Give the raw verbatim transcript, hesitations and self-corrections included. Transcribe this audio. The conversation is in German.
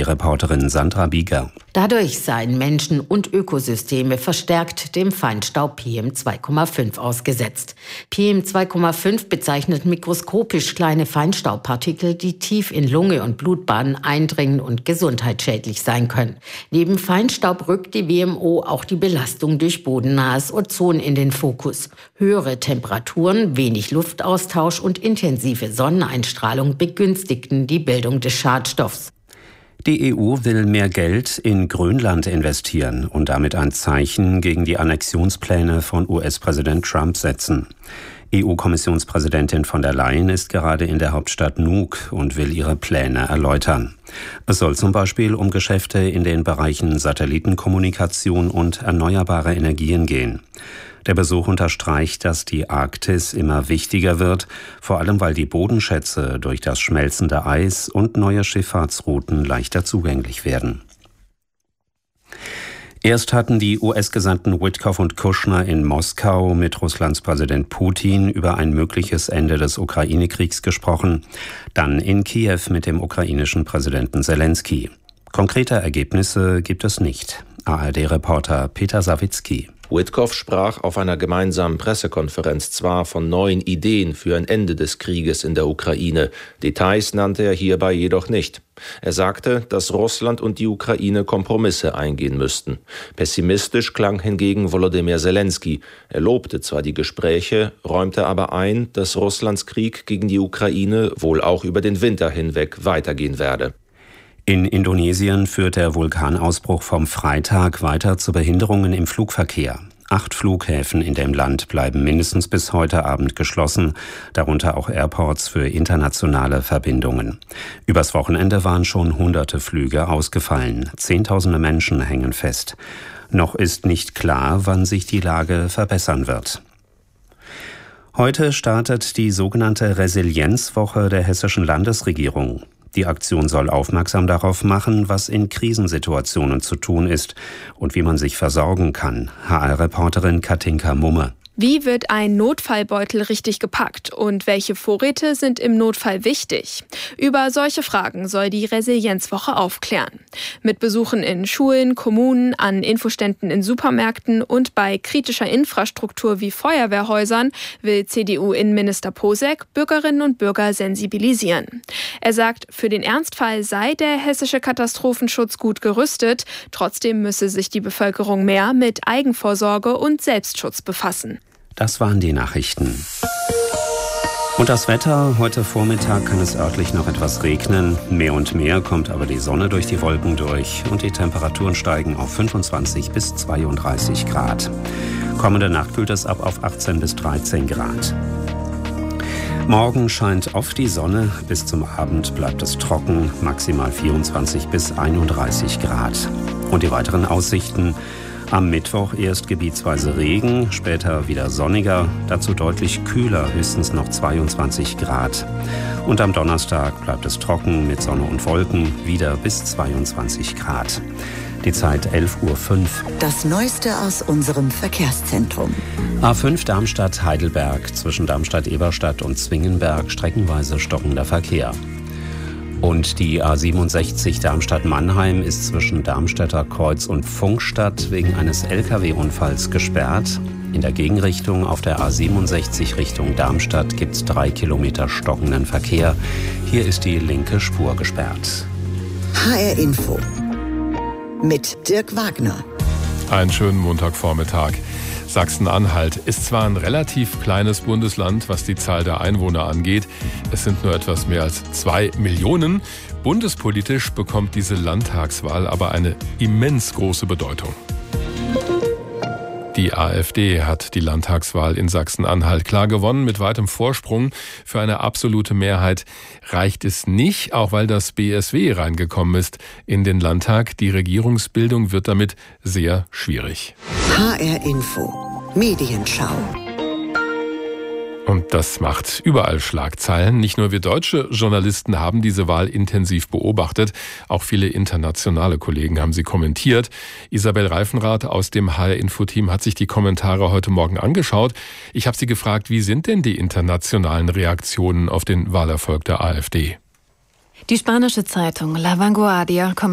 D-Reporterin Sandra Bieger. Dadurch seien Menschen und Ökosysteme verstärkt dem Feinstaub P M zwei Komma fünf ausgesetzt. P M zwei Komma fünf bezeichnet mikroskopisch kleine Feinstaubpartikel, die tief in Lunge und Blutbahnen eindringen und gesundheitsschädlich sein können. Neben Feinstaub rückt die W M O auch die Belastung durch bodennahes Ozon in den Fokus. Höhere Temperaturen, wenig Luftaustausch und intensive Sonneneinstrahlung begünstigten die Bildung des Schadstoffs. Die E U will mehr Geld in Grönland investieren und damit ein Zeichen gegen die Annexionspläne von U S-Präsident Trump setzen. E U-Kommissionspräsidentin von der Leyen ist gerade in der Hauptstadt Nuuk und will ihre Pläne erläutern. Es soll zum Beispiel um Geschäfte in den Bereichen Satellitenkommunikation und erneuerbare Energien gehen. Der Besuch unterstreicht, dass die Arktis immer wichtiger wird, vor allem weil die Bodenschätze durch das schmelzende Eis und neue Schifffahrtsrouten leichter zugänglich werden. Erst hatten die U S-Gesandten Witkoff und Kushner in Moskau mit Russlands Präsident Putin über ein mögliches Ende des Ukraine-Kriegs gesprochen, dann in Kiew mit dem ukrainischen Präsidenten Selensky. Konkrete Ergebnisse gibt es nicht. A R D-Reporter Peter Sawicki. Witkoff sprach auf einer gemeinsamen Pressekonferenz zwar von neuen Ideen für ein Ende des Krieges in der Ukraine. Details nannte er hierbei jedoch nicht. Er sagte, dass Russland und die Ukraine Kompromisse eingehen müssten. Pessimistisch klang hingegen Volodymyr Selensky. Er lobte zwar die Gespräche, räumte aber ein, dass Russlands Krieg gegen die Ukraine wohl auch über den Winter hinweg weitergehen werde. In Indonesien führt der Vulkanausbruch vom Freitag weiter zu Behinderungen im Flugverkehr. Acht Flughäfen in dem Land bleiben mindestens bis heute Abend geschlossen, darunter auch Airports für internationale Verbindungen. Übers Wochenende waren schon hunderte Flüge ausgefallen. Zehntausende Menschen hängen fest. Noch ist nicht klar, wann sich die Lage verbessern wird. Heute startet die sogenannte Resilienzwoche der hessischen Landesregierung. Die Aktion soll aufmerksam darauf machen, was in Krisensituationen zu tun ist und wie man sich versorgen kann. H R-Reporterin Katinka Mumme. Wie wird ein Notfallbeutel richtig gepackt und welche Vorräte sind im Notfall wichtig? Über solche Fragen soll die Resilienzwoche aufklären. Mit Besuchen in Schulen, Kommunen, an Infoständen in Supermärkten und bei kritischer Infrastruktur wie Feuerwehrhäusern will C D U-Innenminister Posek Bürgerinnen und Bürger sensibilisieren. Er sagt, für den Ernstfall sei der hessische Katastrophenschutz gut gerüstet, trotzdem müsse sich die Bevölkerung mehr mit Eigenvorsorge und Selbstschutz befassen. Das waren die Nachrichten. Und das Wetter, heute Vormittag kann es örtlich noch etwas regnen. Mehr und mehr kommt aber die Sonne durch die Wolken durch und die Temperaturen steigen auf fünfundzwanzig bis zweiunddreißig Grad. Kommende Nacht kühlt es ab auf achtzehn bis dreizehn Grad. Morgen scheint oft die Sonne, bis zum Abend bleibt es trocken, maximal vierundzwanzig bis einunddreißig Grad. Und die weiteren Aussichten: am Mittwoch erst gebietsweise Regen, später wieder sonniger, dazu deutlich kühler, höchstens noch zweiundzwanzig Grad. Und am Donnerstag bleibt es trocken mit Sonne und Wolken, wieder bis zweiundzwanzig Grad. Die Zeit elf Uhr fünf. Das Neueste aus unserem Verkehrszentrum. A fünf Darmstadt-Heidelberg, zwischen Darmstadt-Eberstadt und Zwingenberg streckenweise stockender Verkehr. Und die A siebenundsechzig Darmstadt-Mannheim ist zwischen Darmstädter Kreuz und Funkstadt wegen eines L K W-Unfalls gesperrt. In der Gegenrichtung auf der A siebenundsechzig Richtung Darmstadt gibt es drei Kilometer stockenden Verkehr. Hier ist die linke Spur gesperrt. H R Info mit Dirk Wagner. Einen schönen Montagvormittag. Sachsen-Anhalt ist zwar ein relativ kleines Bundesland, was die Zahl der Einwohner angeht. Es sind nur etwas mehr als zwei Millionen. Bundespolitisch bekommt diese Landtagswahl aber eine immens große Bedeutung. Die AfD hat die Landtagswahl in Sachsen-Anhalt klar gewonnen, mit weitem Vorsprung. Für eine absolute Mehrheit reicht es nicht, auch weil das B S W reingekommen ist in den Landtag. Die Regierungsbildung wird damit sehr schwierig. H R Info, Medienschau. Und das macht überall Schlagzeilen. Nicht nur wir deutsche Journalisten haben diese Wahl intensiv beobachtet, auch viele internationale Kollegen haben sie kommentiert. Isabel Reifenrath aus dem H R-Info-Team hat sich die Kommentare heute Morgen angeschaut. Ich habe sie gefragt, wie sind denn die internationalen Reaktionen auf den Wahlerfolg der AfD? Die spanische Zeitung La Vanguardia